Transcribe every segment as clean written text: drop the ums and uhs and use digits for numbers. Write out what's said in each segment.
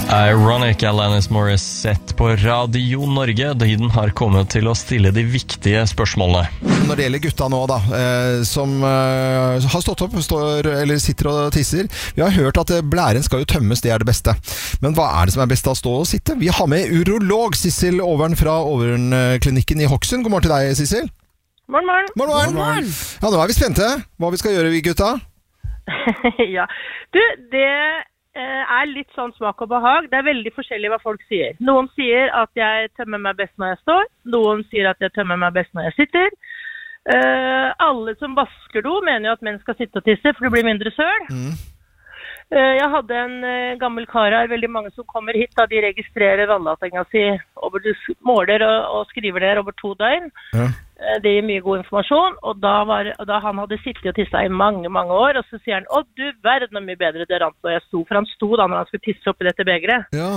Ironic, Alanis Morissette på Radio Norge. Tiden har kommet til å stille de viktige spørsmålene. Når det gjelder gutta nå da, som har stått opp, eller sitter og tisser. Vi har hørt at blæren skal jo tømmes, det er det beste. Men hva er det som er best av å stå og sitte? Vi har med urolog Sissel Overn fra Overn-klinikken i Hokksund. God morgen til deg, Sissel. Morgen, morgen. Morgen, morgen. Ja, nå er vi spente. Hva vi skal gjøre, vi gutta? Ja, du, det er litt sånn smak og behag. Det er veldig forskjellig hva folk sier. Noen sier at jeg tømmer meg best når jeg står. Noen sier at jeg tømmer meg best når jeg sitter. Alle som vasker do mener jo at menn skal sitte og tisse, for det blir mindre søl. Jeg hadde en gammel kar her, veldig mange som kommer hit da de registrerer vannlatinga si, måler og skriver der over 2 døgn. Ja. Det gir mye god informasjon, og da han hadde sittet og tisset i mange, mange år, og så sier han, å du verden er mye bedre det rant når jeg sto, for han sto da når han skulle tisse oppi dette begeret. Ja.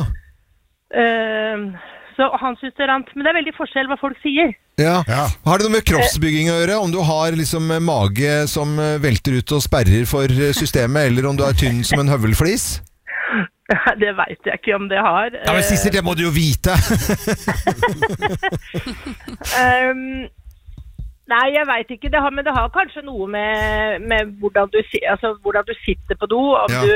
Så han synes det rant, men det er veldig forskjell hva folk sier. Ja. Ja. Har det noe med kroppsbygging å gjøre? Om du har liksom mage som velter ut og sperrer for systemet, eller om du er tynn som en høvelflis? Det vet jeg ikke om det har. Ja, men Sissel, det må du jo vite! Nei, jeg vet ikke. Men det har kanskje noe med hvordan du sitter på do,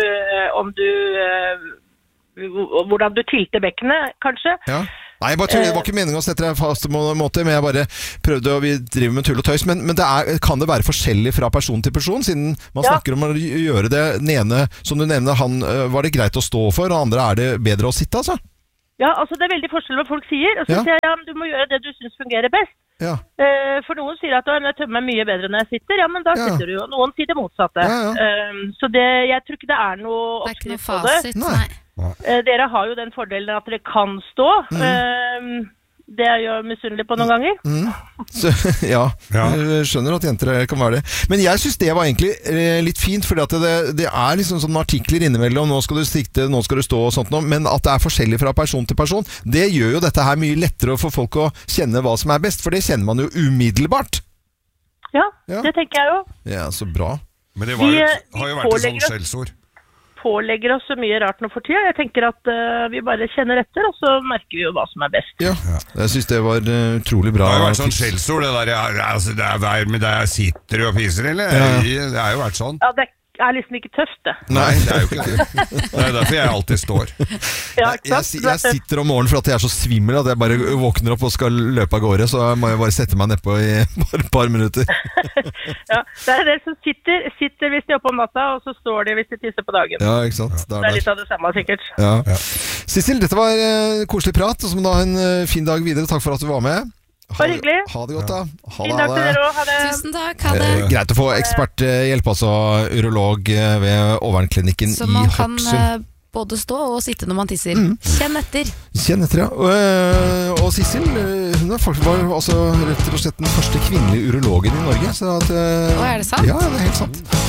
hvordan du tilter bekkenet, kanskje. Ja. Nei, jeg bare tror, det var ikke meningen å sette deg fast på en måte, men jeg bare prøvde, og vi driver med tull og tøys, men kan det være forskjellig fra person til person, siden man snakker om å gjøre det. Den ene, som du nevner, han var det greit å stå for, og andre er det bedre å sitte, altså? Ja, altså det er veldig forskjell hva folk sier, og så sier jeg, du må gjøre det du synes fungerer best. Ja. For noen sier at jeg tømmer meg mye bedre når jeg sitter, ja, men da sitter du jo. Noen sier det motsatte. Så jeg tror ikke det er noe oppskrift på det. Nei. Dere har jo den fordelen at dere kan stå. Det er jo misunnelig på noen ganger. Så, ja, jeg skjønner at jenter kan være det. Men jeg synes det var egentlig litt fint, fordi at det er liksom sånne artikler innimellom, nå skal du sikte, nå skal du stå og sånt noe, men at det er forskjellig fra person til person, det gjør jo dette her mye lettere for folk å kjenne hva som er best, for det kjenner man jo umiddelbart. Ja, det tenker jeg jo. Ja, så bra. Men det har jo vært et sånt skjellsord. Pålegger oss så mye rart nå for tida. Jeg tenker at vi bare kjenner etter, og så merker vi jo hva som er best. Ja, jeg synes det var utrolig bra. Det har jo vært sånn skjellsord, det der sitter og piser, eller? Det har jo vært sånn. Ja, det er liksom ikke tøft, det. Nei, det er jo ikke det. Det er derfor jeg alltid står. Jeg sitter om morgenen for at jeg er så svimmel at jeg bare våkner opp og skal løpe av gårde, så må jeg bare sette meg nedpå i bare et par minutter. Ja, det er det som sitter hvis de er oppe om natta, og så står de hvis de tisser på dagen. Ja, ikke sant? Det er litt av det samme, sikkert. Ja. Sissel, dette var koselig prat, og så må du ha en fin dag videre. Takk for at du var med. Bare hyggelig. Ha det godt da. Ha det. Tusen takk, ha det. Greit å få eksperthjelp, altså urolog ved Overn-klinikken i Hokksund. Så man kan både stå og sitte når man tisser. Kjenn etter. Kjenn etter, ja. Og Sissel, hun var altså rett og slett den første kvinnelige urologen i Norge. Så at, er det sant? Ja, det er helt sant.